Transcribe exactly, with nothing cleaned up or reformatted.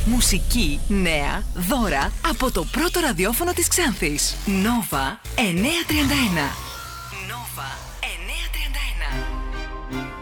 Μουσική, νέα, δώρα από το πρώτο ραδιόφωνο της Ξάνθης. Νόβα εννιακόσια τριάντα ένα. Νόβα εννιακόσια τριάντα ένα.